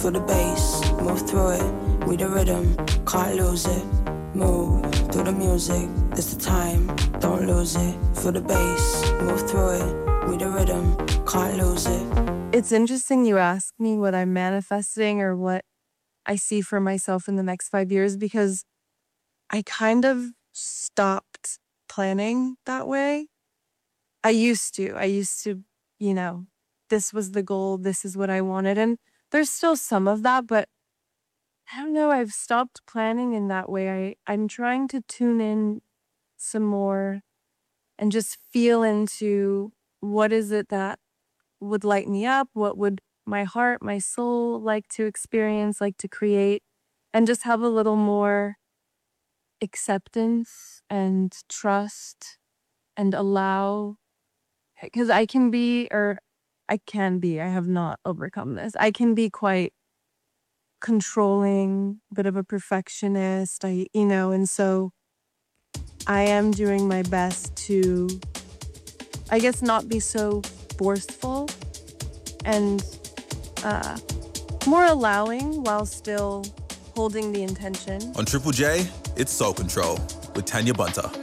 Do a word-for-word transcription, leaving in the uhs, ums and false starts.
For the bass, move through it, we the rhythm, can't lose it. Move through the music, this the time, don't lose it. For the bass, move through it, we the rhythm, can't lose it. It's interesting you ask me what I'm manifesting or what I see for myself in the next five years because I kind of stopped planning that way. I used to. I used to, you know, this was the goal, this is what I wanted. And there's still some of that, but I don't know, I've stopped planning in that way. I, I'm trying to tune in some more and just feel into what is it that would light me up, what would my heart, my soul like to experience, like to create, and just have a little more acceptance and trust and allow, because I can be, or I can be, I have not overcome this. I can be quite controlling, bit of a perfectionist, I, you know, and so I am doing my best to, I guess, not be so forceful and uh, more allowing while still holding the intention. On Triple J, it's Soul Control with Tanya Bunter.